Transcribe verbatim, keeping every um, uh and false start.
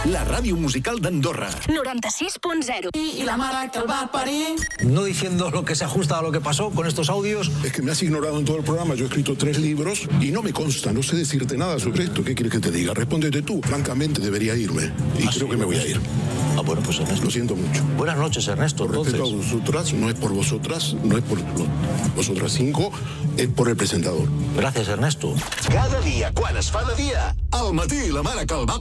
la ràdio musical d'Andorra. noranta-sis punt zero. Y la mara que el va a parir. No diciendo lo que se ajusta a lo que pasó con estos audios. Es que me has ignorado en todo el programa. Yo he escrito tres libros y no me consta, no sé decirte nada sobre esto. ¿Qué quieres que te diga? Respóndete tú. Francamente, debería irme. Y ¿Ah, creo sí? que me voy a ir. Ah, bueno, pues Ernesto. Lo siento mucho. Buenas noches, Ernesto. Por Entonces, respeto a vosotras, no es por vosotras, no es por lo- vosotras cinco, es por el presentador. gracias, Ernesto. Cada dia, quan es fa de dia, al matí la mare que el va